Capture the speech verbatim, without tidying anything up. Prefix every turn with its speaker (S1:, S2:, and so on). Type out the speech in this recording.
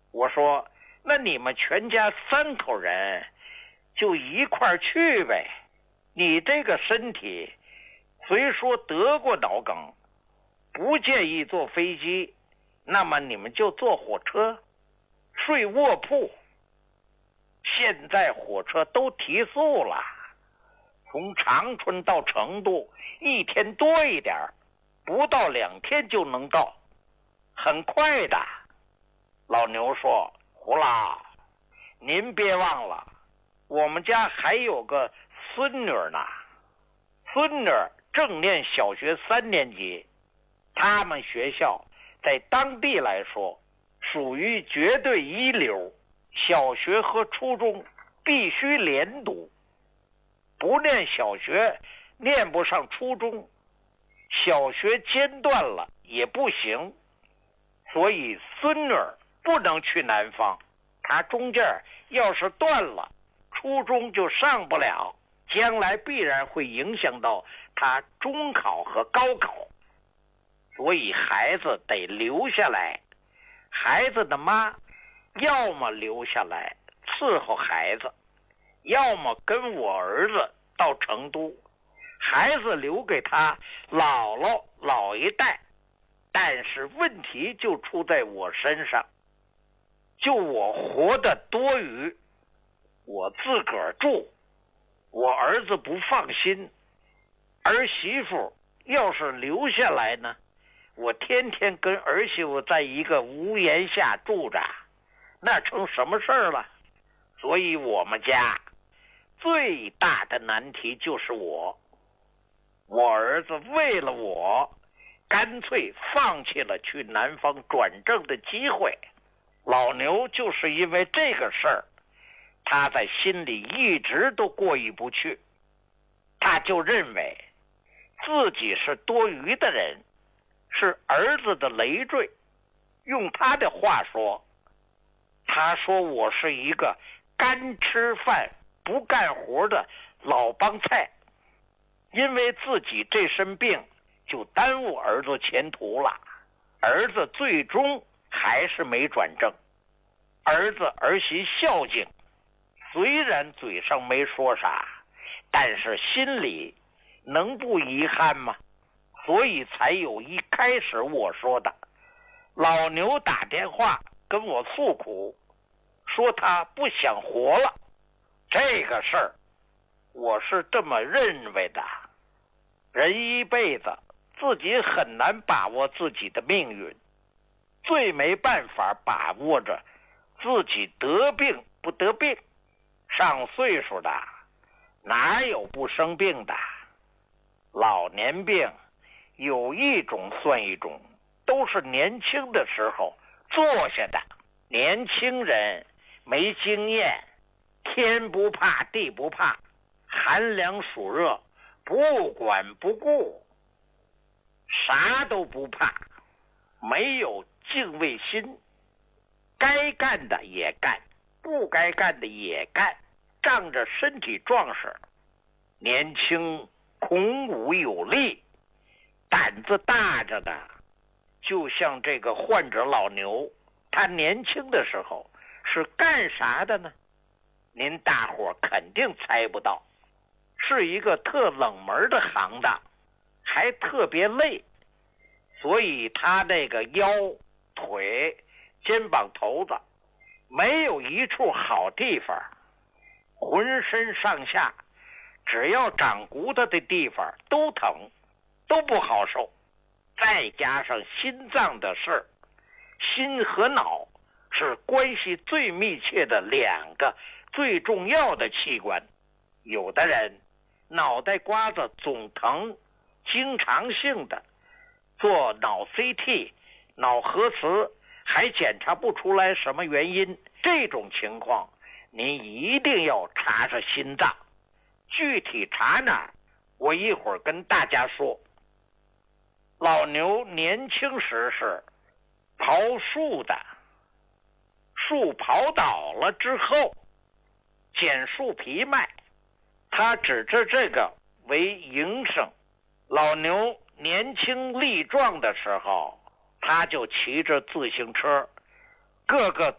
S1: 我说，那你们全家三口人就一块儿去呗。你这个身体虽说得过脑梗，不建议坐飞机，那么你们就坐火车，睡卧铺。现在火车都提速了，从长春到成都一天多一点，不到两天就能到，很快的。老牛说，胡老，您别忘了，我们家还有个孙女呢，孙女正念小学三年级，他们学校在当地来说属于绝对一流，小学和初中必须连读，不念小学念不上初中，小学间断了也不行，所以孙女不能去南方，她中间要是断了，初中就上不了，将来必然会影响到她中考和高考，所以孩子得留下来。孩子的妈要么留下来伺候孩子，要么跟我儿子到成都，孩子留给他姥姥老一代。但是问题就出在我身上，就我活得多余，我自个儿住，我儿子不放心，儿媳妇要是留下来呢，我天天跟儿媳妇在一个屋檐下住着，那成什么事儿了？所以我们家最大的难题就是我，我儿子为了我，干脆放弃了去南方转正的机会。老牛就是因为这个事儿，他在心里一直都过意不去，他就认为自己是多余的人，是儿子的累赘。用他的话说，他说我是一个干吃饭不干活的老帮菜，因为自己这身病就耽误儿子前途了。儿子最终还是没转正，儿子儿媳孝敬，虽然嘴上没说啥，但是心里能不遗憾吗？所以才有一开始我说的，老牛打电话跟我诉苦，说他不想活了。这个事儿我是这么认为的，人一辈子自己很难把握自己的命运，最没办法把握着自己得病不得病。上岁数的哪有不生病的？老年病有一种算一种，都是年轻的时候坐下的。年轻人没经验，天不怕地不怕，寒凉暑热不管不顾，啥都不怕，没有敬畏心，该干的也干，不该干的也干，仗着身体壮实，年轻孔武有力，胆子大着的。就像这个患者老牛，他年轻的时候是干啥的呢？您大伙肯定猜不到，是一个特冷门的行当，还特别累，所以他那个腰腿肩膀头子没有一处好地方，浑身上下只要长骨头的地方都疼，都不好受。再加上心脏的事儿，心和脑是关系最密切的两个最重要的器官。有的人脑袋瓜子总疼，经常性的做脑 C T 脑核磁还检查不出来什么原因，这种情况您一定要查查心脏。具体查哪儿，我一会儿跟大家说。老牛年轻时是刨树的，树刨倒了之后捡树皮卖，他指着这个为营生。老牛年轻力壮的时候，他就骑着自行车，各个